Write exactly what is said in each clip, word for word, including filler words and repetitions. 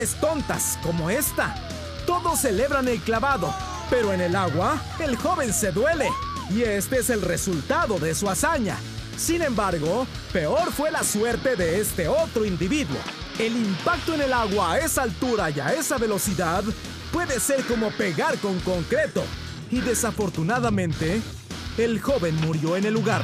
tontas como esta. Todos celebran el clavado, pero en el agua, el joven se duele. Y este es el resultado de su hazaña. Sin embargo, peor fue la suerte de este otro individuo. El impacto en el agua a esa altura y a esa velocidad puede ser como pegar con concreto. Y desafortunadamente, el joven murió en el lugar.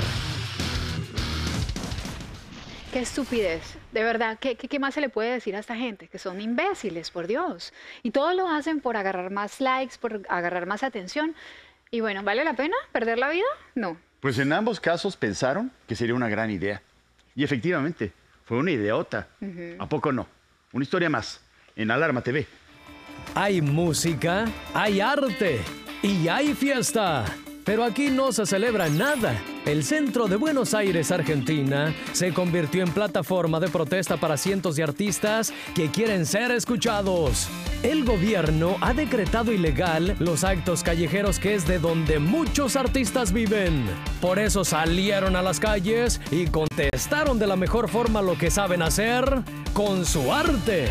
Qué estupidez. De verdad, ¿qué, qué, ¿qué más se le puede decir a esta gente? Que son imbéciles, por Dios. Y todo lo hacen por agarrar más likes, por agarrar más atención. Y bueno, ¿vale la pena perder la vida? No. Pues en ambos casos pensaron que sería una gran idea. Y efectivamente, fue una idiota. Uh-huh. ¿A poco no? Una historia más, en Alarma T V. Hay música, hay arte y hay fiesta. Pero aquí no se celebra nada. El centro de Buenos Aires, Argentina, se convirtió en plataforma de protesta para cientos de artistas que quieren ser escuchados. El gobierno ha decretado ilegal los actos callejeros, que es de donde muchos artistas viven. Por eso salieron a las calles y contestaron de la mejor forma lo que saben hacer, con su arte.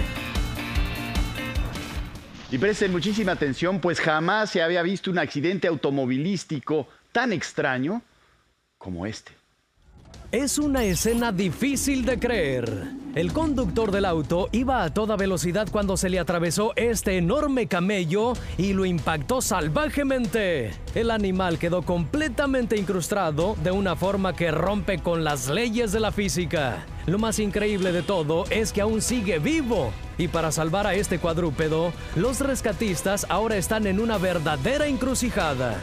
Y presten muchísima atención, pues jamás se había visto un accidente automovilístico tan extraño como este. Es una escena difícil de creer. El conductor del auto iba a toda velocidad cuando se le atravesó este enorme camello y lo impactó salvajemente. El animal quedó completamente incrustado de una forma que rompe con las leyes de la física. Lo más increíble de todo es que aún sigue vivo. Y para salvar a este cuadrúpedo, los rescatistas ahora están en una verdadera encrucijada.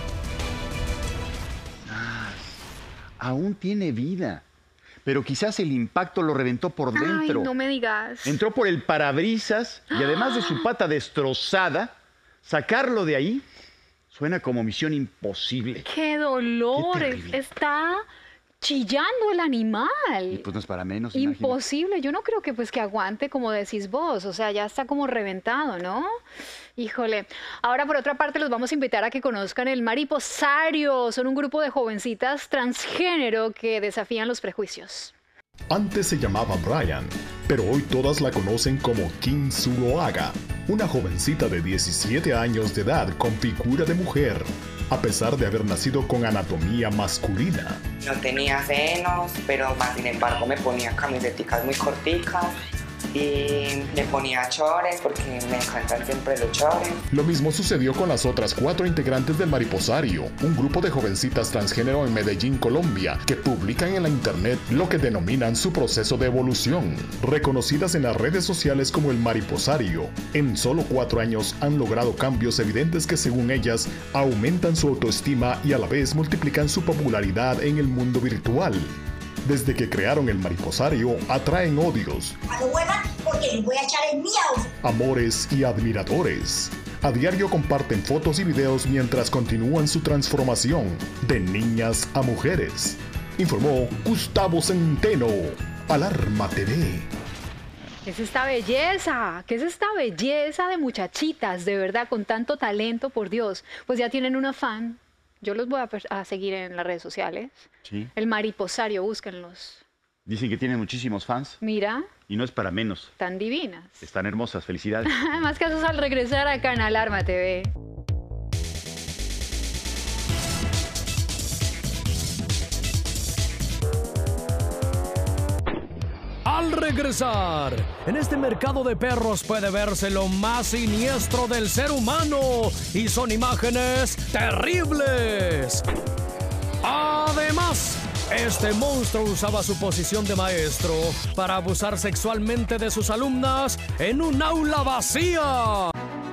Ah, aún tiene vida. Pero quizás el impacto lo reventó por dentro. Ay, no me digas. Entró por el parabrisas y además de su pata destrozada, sacarlo de ahí suena como misión imposible. ¡Qué dolor! Qué Está chillando el animal. Y pues no es para menos. Imposible. Imagínate. Yo no creo que pues que aguante, como decís vos. O sea, ya está como reventado, ¿no? Híjole. Ahora, por otra parte, los vamos a invitar a que conozcan el Mariposario. Son un grupo de jovencitas transgénero que desafían los prejuicios. Antes se llamaba Brian, pero hoy todas la conocen como Kim Zuloaga, una jovencita de diecisiete años de edad con figura de mujer, a pesar de haber nacido con anatomía masculina. No tenía senos, pero más sin embargo me ponía camisetas muy corticas y le ponía chores porque me encantan siempre los chores. Lo mismo sucedió con las otras cuatro integrantes del Mariposario, un grupo de jovencitas transgénero en Medellín, Colombia, que publican en la internet lo que denominan su proceso de evolución. Reconocidas en las redes sociales como el Mariposario, en solo cuatro años han logrado cambios evidentes que, según ellas, aumentan su autoestima y a la vez multiplican su popularidad en el mundo virtual. Desde que crearon el Mariposario, atraen odios, porque les voy a echar el miau, amores y admiradores. A diario comparten fotos y videos mientras continúan su transformación de niñas a mujeres. Informó Gustavo Centeno, Alarma T V. ¿Qué es esta belleza? ¿Qué es esta belleza de muchachitas, de verdad, con tanto talento, por Dios? Pues ya tienen una fan. Yo los voy a, a seguir en las redes sociales. Sí. El Mariposario, búsquenlos. Dicen que tienen muchísimos fans. Mira. Y no es para menos. Tan divinas. Están hermosas, felicidades. Más casos al regresar acá en Alarma T V. Al regresar, en este mercado de perros puede verse lo más siniestro del ser humano y son imágenes terribles. Además, este monstruo usaba su posición de maestro para abusar sexualmente de sus alumnas en un aula vacía.